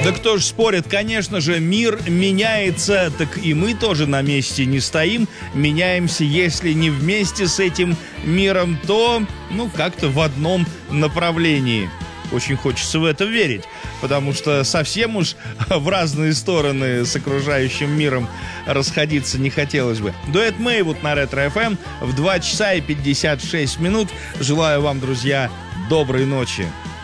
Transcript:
Да кто ж спорит, конечно же, мир меняется, так и мы тоже на месте не стоим, меняемся, если не вместе с этим миром, то, как-то в одном направлении. Очень хочется в это верить, потому что совсем уж в разные стороны с окружающим миром расходиться не хотелось бы. Дуэт Мэйвуд на Ретро-ФМ в 2 часа и 56 минут. Желаю вам, друзья, доброй ночи.